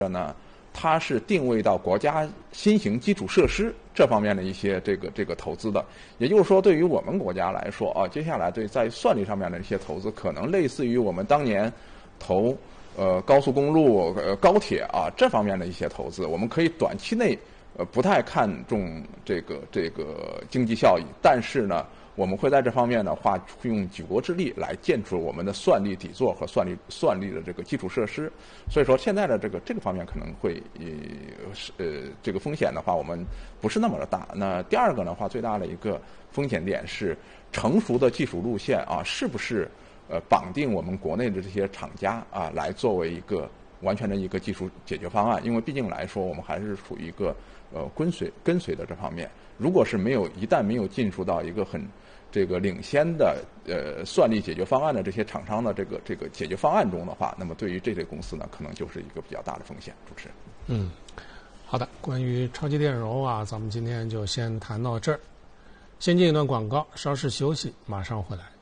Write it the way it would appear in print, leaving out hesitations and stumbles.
呢，它是定位到国家新型基础设施这方面的一些这个投资的。也就是说，对于我们国家来说啊，接下来在算力上面的一些投资，可能类似于我们当年投高速公路、高铁啊这方面的一些投资，我们可以短期内不太看重这个经济效益，但是呢，我们会在这方面的话，用举国之力来建设我们的算力底座和算力的这个基础设施。所以说，现在的这个方面可能会这个风险的话，我们不是那么的大。那第二个的话，最大的一个风险点是成熟的技术路线啊，是不是绑定我们国内的这些厂家啊，来作为一个完全的一个技术解决方案？因为毕竟来说，我们还是处于一个跟随的这方面。如果是一旦没有进入到一个很这个领先的算力解决方案的这些厂商的这个解决方案中的话，那么对于这类公司呢，可能就是一个比较大的风险。主持人， 好的，关于超级电容啊，咱们今天就先谈到这儿，先进一段广告，稍事休息，马上回来。